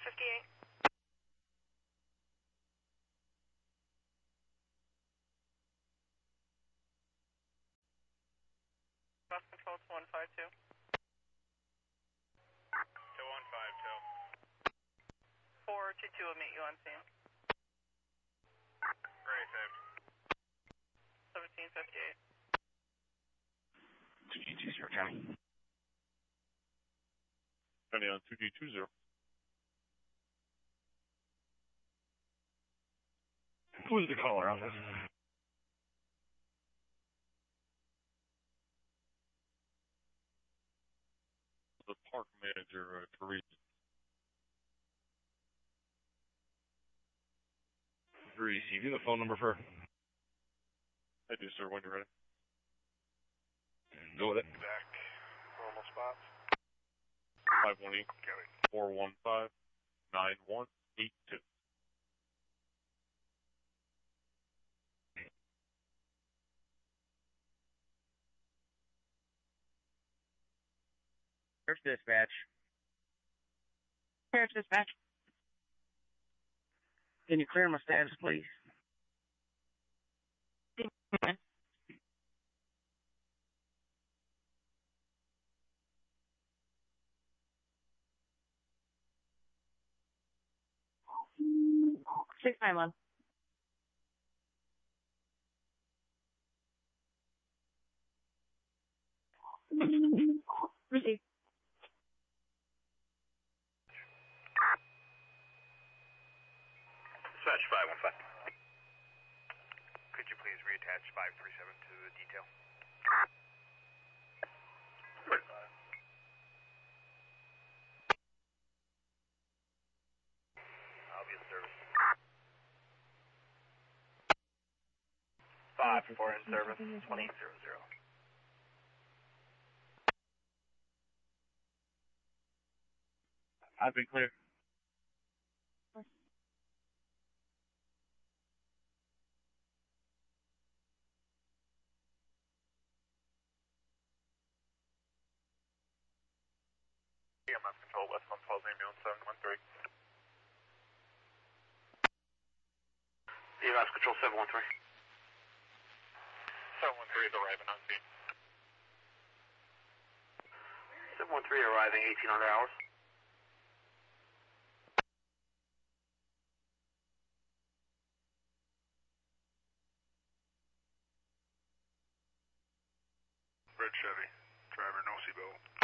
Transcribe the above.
58. Bus control to 152. 2152. 422 will meet you on scene. Very safe. 1758. 2G20, County. County on 2G20. Who's the caller on this? The park manager, Teresa. Teresa, you do the phone number for her? I do, sir, when you're ready. Go with it. Back. Normal spots. 518-415-9182. Sheriff's Dispatch. Sheriff's Dispatch. Can you clear my status, please? Six 9-1. Receive. Dispatch 515. Could you please reattach 537 to the detail? I'll be in service. 5 for in service, 2800. I've been clear. EMS control, West 112, ambulance 713. EMS control 713. 713 is arriving on scene. 713 arriving 1800 hours. Red Chevy, driver no seatbelt.